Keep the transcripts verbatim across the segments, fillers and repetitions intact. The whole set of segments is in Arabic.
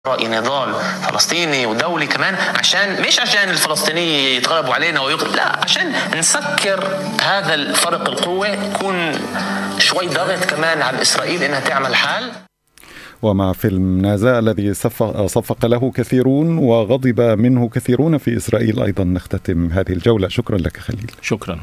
رأي نضال فلسطيني ودولي كمان، عشان مش عشان الفلسطينيين يتغلبوا علينا ويغلب، لا عشان نسكر هذا الفرق القوة، يكون شوي ضغط كمان على إسرائيل إنها تعمل حال. ومع فيلم نازا الذي صفق, صفق له كثيرون وغضب منه كثيرون في إسرائيل أيضا نختتم هذه الجولة. شكرا لك خليل. شكرا.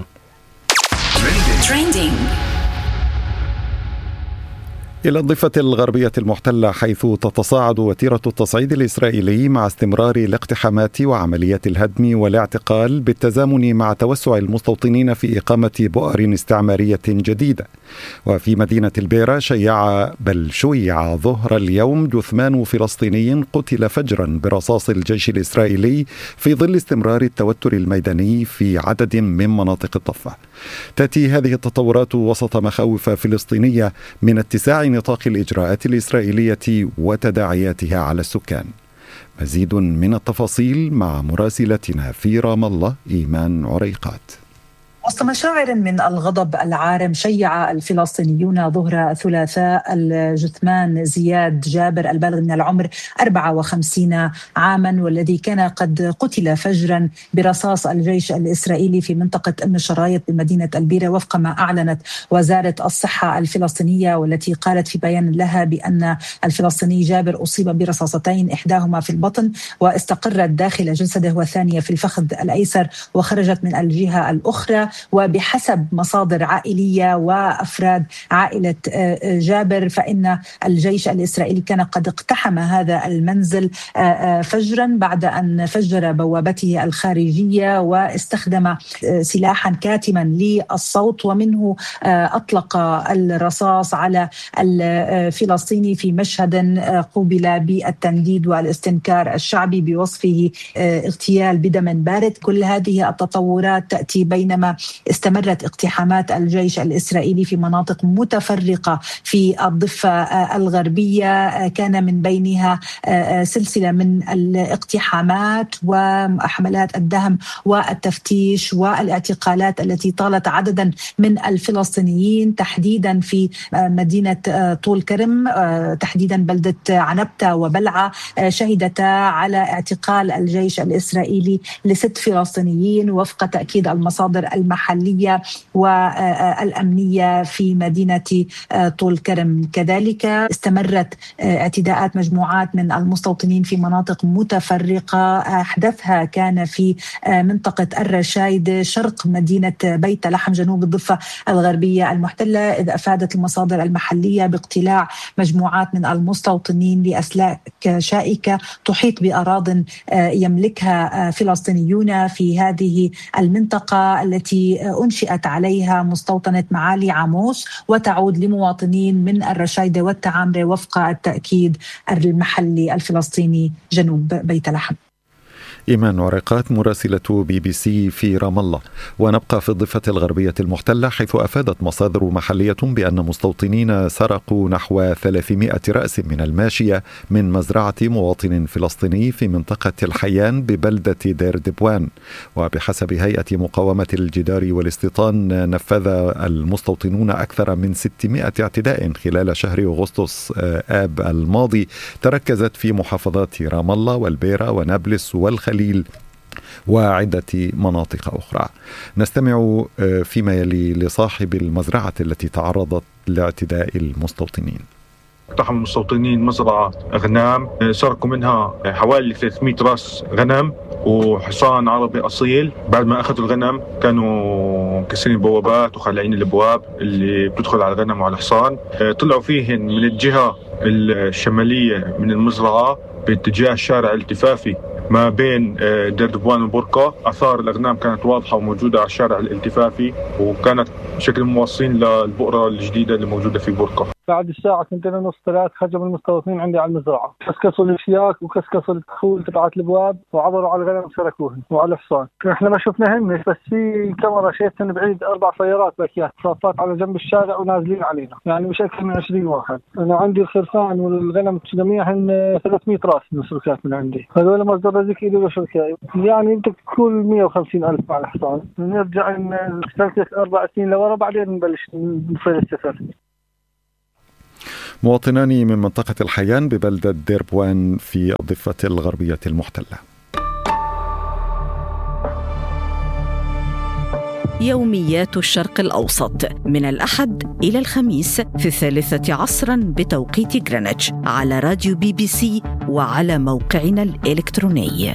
إلى الضفة الغربية المحتلة، حيث تتصاعد وتيرة التصعيد الإسرائيلي مع استمرار الاقتحامات وعمليات الهدم والاعتقال بالتزامن مع توسع المستوطنين في إقامة بؤر استعمارية جديدة. وفي مدينة البيرة شيع بل شيع ظهر اليوم جثمان فلسطيني قتل فجرا برصاص الجيش الإسرائيلي في ظل استمرار التوتر الميداني في عدد من مناطق الضفة. تأتي هذه التطورات وسط مخاوف فلسطينية من اتساع نطاق الإجراءات الإسرائيلية وتداعياتها على السكان. مزيد من التفاصيل مع مراسلتنا في رام الله إيمان عريقات. وسط مشاعر من الغضب العارم، شيع الفلسطينيون ظهر الثلاثاء الجثمان زياد جابر البالغ من العمر أربعة وخمسين عاما، والذي كان قد قتل فجرا برصاص الجيش الإسرائيلي في منطقة أم شرايط بمدينة البيرة، وفق ما أعلنت وزارة الصحة الفلسطينية، والتي قالت في بيان لها بأن الفلسطيني جابر أصيب برصاصتين، إحداهما في البطن واستقرت داخل جسده، والثانية في الفخذ الأيسر وخرجت من الجهة الأخرى. وبحسب مصادر عائلية وأفراد عائلة جابر، فإن الجيش الإسرائيلي كان قد اقتحم هذا المنزل فجرا بعد أن فجر بوابته الخارجية واستخدم سلاحا كاتما للصوت، ومنه أطلق الرصاص على الفلسطيني في مشهد قوبل بالتنديد والاستنكار الشعبي بوصفه اغتيال بدم بارد. كل هذه التطورات تأتي بينما استمرت اقتحامات الجيش الإسرائيلي في مناطق متفرقة في الضفة الغربية، كان من بينها سلسلة من الاقتحامات وحملات الدهم والتفتيش والاعتقالات التي طالت عددا من الفلسطينيين، تحديدا في مدينة طول كرم، تحديدا بلدة عنبتة وبلعة، شهدتا على اعتقال الجيش الإسرائيلي لست فلسطينيين وفق تأكيد المصادر المحلية والأمنية في مدينة طول كرم. كذلك استمرت اعتداءات مجموعات من المستوطنين في مناطق متفرقة، أحدثها كان في منطقة الرشايد شرق مدينة بيت لحم جنوب الضفة الغربية المحتلة، إذ أفادت المصادر المحلية باقتلاع مجموعات من المستوطنين لأسلاك شائكة تحيط بأراضٍ يملكها فلسطينيون في هذه المنطقة التي أنشئت عليها مستوطنة معالي عاموس، وتعود لمواطنين من الرشايدة والتعامرة وفق التأكيد المحلي الفلسطيني جنوب بيت لحم. إيمان عريقات مراسلة بي بي سي في رام الله. ونبقى في الضفة الغربية المحتلة، حيث أفادت مصادر محلية بأن مستوطنين سرقوا نحو ثلاثمائة رأس من الماشية من مزرعة مواطن فلسطيني في منطقة الحيان ببلدة دير دبوان. وبحسب هيئة مقاومة الجدار والاستيطان، نفذ المستوطنون أكثر من ستمائة اعتداء خلال شهر أغسطس آب الماضي، تركزت في محافظات رام الله والبيرة ونابلس والخليل وعدة مناطق أخرى. نستمع فيما يلي لصاحب المزرعة التي تعرضت لاعتداء المستوطنين. اقتحم المستوطنين مزرعة أغنام، سرقوا منها حوالي ثلاثمائة رأس غنم وحصان عربي أصيل. بعد ما أخذوا الغنم كانوا مكسرين البوابات وخلعين الأبواب اللي بتدخل على الغنم وعلى الحصان. طلعوا فيهن من الجهة الشمالية من المزرعة باتجاه الشارع الالتفافي ما بين دير دبوان وبركة. آثار الأغنام كانت واضحة وموجودة على الشارع الالتفافي، وكانت بشكل موصين للبؤرة الجديدة اللي موجودة في بركة. بعد الساعة اثنتين ونص ثلاث هجم المستوطنين عندي على المزرعة، كسكسوا الاشياك وكسكسوا الدخول تبعت الابواب وعبروا على الغنم وسرقوهن وعلى الحصان. احنا ما شفناهن، بس في كاميرا شايفتهن بعيد اربع سيارات باكيات صافات على جنب الشارع ونازلين علينا، يعني مش اكثر من عشرين واحد. انا عندي الخرفان والغنم جميعهن ثلاثمائة راس من السلكات من عندي، هذول مصدر رزق إلي وشركائي، يعني بدك تقول مئة وخمسين ألف على الحصان. نرجع ثلاث أربع سنين لورا بعدين نبلش نفل السفر. مواطنان من منطقة الحيان ببلدة ديربوان في الضفة الغربية المحتلة. يوميات الشرق الأوسط من الأحد إلى الخميس في الثالثة عصرا بتوقيت غرينتش على راديو بي بي سي وعلى موقعنا الإلكتروني.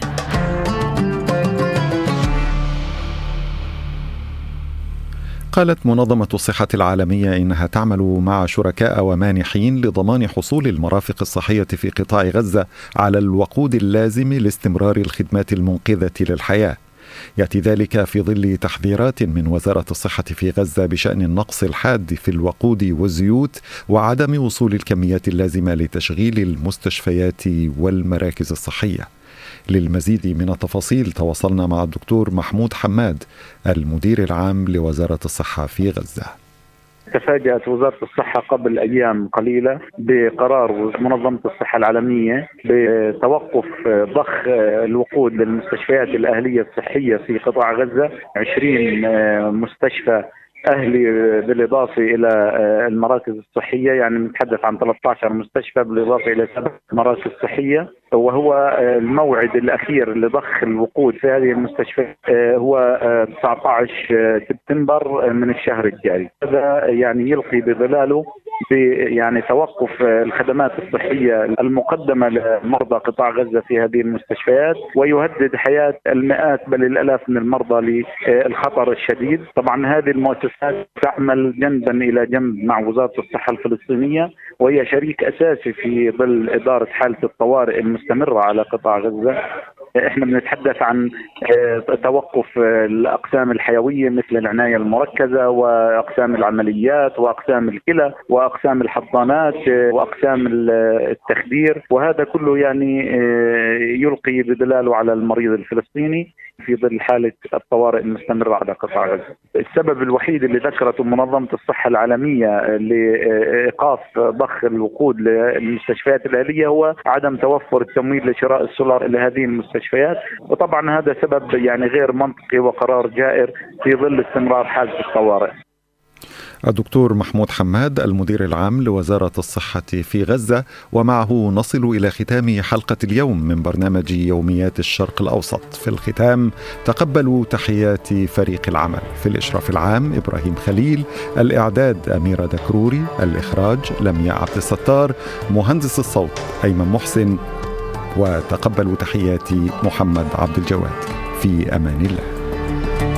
قالت منظمة الصحة العالمية إنها تعمل مع شركاء ومانحين لضمان حصول المرافق الصحية في قطاع غزة على الوقود اللازم لاستمرار الخدمات المنقذة للحياة. يأتي ذلك في ظل تحذيرات من وزارة الصحة في غزة بشأن النقص الحاد في الوقود والزيوت وعدم وصول الكميات اللازمة لتشغيل المستشفيات والمراكز الصحية. للمزيد من التفاصيل تواصلنا مع الدكتور محمود حماد المدير العام لوزارة الصحة في غزة. تفاجأت وزارة الصحة قبل أيام قليلة بقرار منظمة الصحة العالمية بتوقف ضخ الوقود للمستشفيات الأهلية الصحية في قطاع غزة. عشرين مستشفى أهلي بالإضافة إلى المراكز الصحية، يعني نتحدث عن ثلاثة عشر مستشفى بالإضافة إلى سبع مراكز صحية، وهو الموعد الأخير لضخ الوقود في هذه المستشفيات هو تسعة عشر سبتمبر من الشهر الجاري. هذا يعني يلقي بظلاله يعني توقف الخدمات الصحية المقدمة لمرضى قطاع غزة في هذه المستشفيات، ويهدد حياة المئات بل الآلاف من المرضى للخطر الشديد. طبعا هذه المؤسسات تعمل جنبا إلى جنب مع وزارة الصحة الفلسطينية، وهي شريك أساسي في ظل إدارة حالة الطوارئ المستمرة على قطاع غزة. احنا بنتحدث عن توقف الأقسام الحيوية مثل العناية المركزة وأقسام العمليات وأقسام الكلى وأقسام الحضانات وأقسام التخدير، وهذا كله يعني يلقي بدلاله على المريض الفلسطيني في ظل حالة الطوارئ المستمرة على قطاع غزة. السبب الوحيد اللي ذكرته منظمة الصحة العالمية لإيقاف ضخ الوقود للمستشفيات الأهلية هو عدم توفر التمويل لشراء السولار لهذه المستشفيات، وطبعا هذا سبب يعني غير منطقي وقرار جائر في ظل استمرار حالة الطوارئ. الدكتور محمود حماد المدير العام لوزارة الصحة في غزة، ومعه نصل إلى ختام حلقة اليوم من برنامج يوميات الشرق الأوسط. في الختام تقبلوا تحيات فريق العمل. في الإشراف العام إبراهيم خليل، الإعداد أميرة دكروري، الإخراج لمياء عبد الستار، مهندس الصوت أيمن محسن، وتقبلوا تحياتي محمد عبد الجواد. في أمان الله.